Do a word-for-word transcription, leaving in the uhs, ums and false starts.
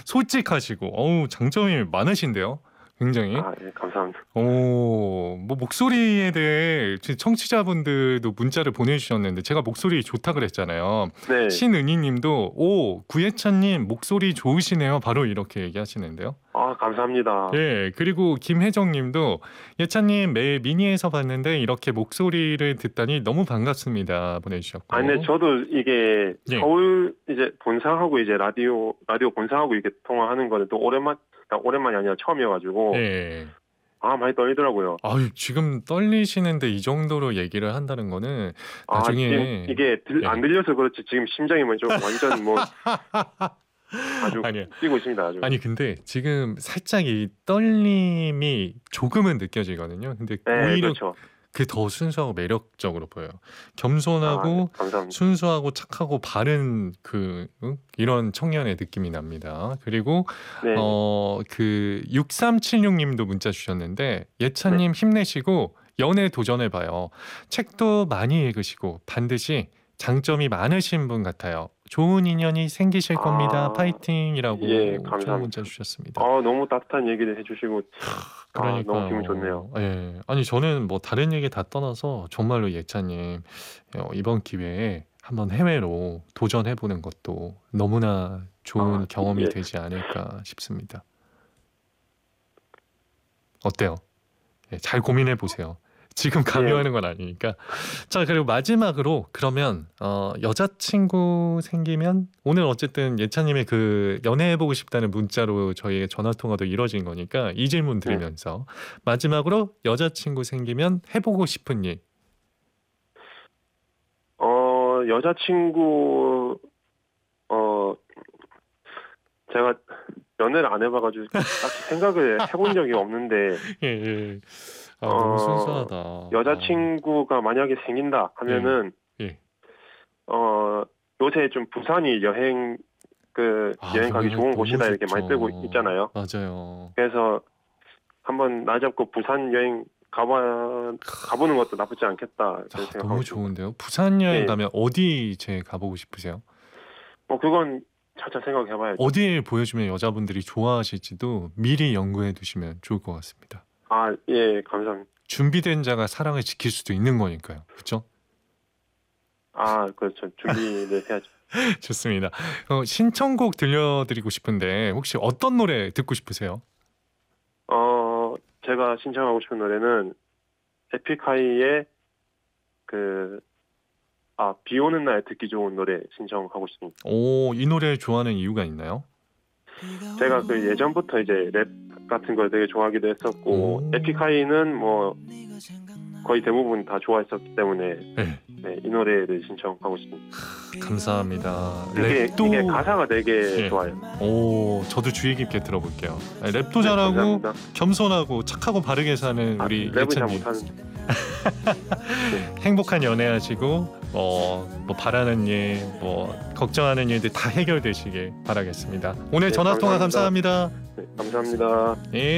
솔직하시고 어우 장점이 많으신데요. 굉장히. 아, 예, 감사합니다. 오, 뭐 목소리에 대해 청취자분들도 문자를 보내주셨는데 제가 목소리 좋다 그랬잖아요. 네. 신은희님도 오 구예찬님 목소리 좋으시네요. 바로 이렇게 얘기하시는데요. 아, 감사합니다. 예, 그리고 김혜정님도 예찬님 매일 미니에서 봤는데 이렇게 목소리를 듣다니 너무 반갑습니다. 보내주셨고. 아니, 근데 저도 이게 예. 서울 이제 본사하고 이제 라디오 라디오 본사하고 이게 통화하는 거는 또 오랜만 오랜만이 아니라 처음이어가지고 예. 아, 많이 떨리더라고요. 아유 지금 떨리시는데 이 정도로 얘기를 한다는 거는 나중에 아, 지금 이게 들, 예. 안 들려서 그렇지 지금 심장이 뭐 좀 완전 뭐 아주 아니요. 뛰고 있습니다. 아주. 아니 근데 지금 살짝 이 떨림이 조금은 느껴지거든요. 근데 네, 오히려 그렇죠. 그게 더 순수하고 매력적으로 보여요. 겸손하고 아, 감사합니다. 순수하고 착하고 바른 그 응? 이런 청년의 느낌이 납니다. 그리고 네. 어 그 육삼칠육님도 문자 주셨는데 예찬님 힘내시고 연애 도전해봐요. 책도 많이 읽으시고 반드시 장점이 많으신 분 같아요. 좋은 인연이 생기실 아, 겁니다. 파이팅이라고 예, 좋은 감사합니다. 문자 주셨습니다. 아, 너무 따뜻한 얘기를 해주시고 아, 그러니까 너무 기분 좋네요. 예, 아니 저는 뭐 다른 얘기 다 떠나서 정말로 예찬님 어, 이번 기회에 한번 해외로 도전해보는 것도 너무나 좋은 아, 경험이 예. 되지 않을까 싶습니다. 어때요? 예, 잘 고민해 보세요. 지금 강요하는 건 아니니까. 자, 그리고 마지막으로 그러면 어, 여자친구 생기면 오늘 어쨌든 예찬님의 그 연애해보고 싶다는 문자로 저희의 전화통화도 이루어진 거니까 이 질문 드리면서 마지막으로 여자친구 생기면 해보고 싶은 일. 어, 여자친구 어 제가 연애를 안 해봐가지고 딱히 생각을 해본 적이 없는데 예, 예. 아, 어, 너무 순수하다. 여자친구가 만약에 생긴다 하면은 예, 예. 어 요새 좀 부산이 여행 그 아, 여행 가기 너무 좋은 곳이다 이렇게 좋죠. 많이 뜨고 있잖아요. 맞아요. 그래서 한번 날 잡고 부산 여행 가봐 가보는 것도 나쁘지 않겠다. 아, 그런 생각하고 너무 있습니다. 좋은데요. 부산 여행 예. 가면 어디 제일 가보고 싶으세요? 뭐 그건 차차 생각해봐야죠. 어디에 보여주면 여자분들이 좋아하실지도 미리 연구해 두시면 좋을 것 같습니다. 아, 예, 감사합니다. 준비된 자가 사랑을 지킬 수도 있는 거니까요. 그렇죠? 아, 그렇죠. 준비를 해야죠. 좋습니다. 어, 신청곡 들려드리고 싶은데 혹시 어떤 노래 듣고 싶으세요? 어, 제가 신청하고 싶은 노래는 에픽하이의 그, 아, 비 오는 날 듣기 좋은 노래 신청하고 싶습니다. 오, 이 노래 좋아하는 이유가 있나요? 제가 그 예전부터 이제 랩 같은 걸 되게 좋아하기도 했었고, 오. 에픽하이는 뭐 거의 대부분 다 좋아했었기 때문에 네. 네, 이 노래를 신청하고 싶습니다. 감사합니다. 이게, 랩도 이게 가사가 되게 예. 좋아요. 오, 저도 주의 깊게 들어볼게요. 아, 랩도 네, 잘하고 감사합니다. 겸손하고 착하고 바르게 사는 아, 우리 랩은 잘 예찬님. 못하는. 행복한 연애하시고 어, 뭐 바라는 일, 뭐 걱정하는 일들 다 해결되시길 바라겠습니다. 오늘 네, 전화 통화 감사합니다. 감사합니다. 네, 감사합니다. 예.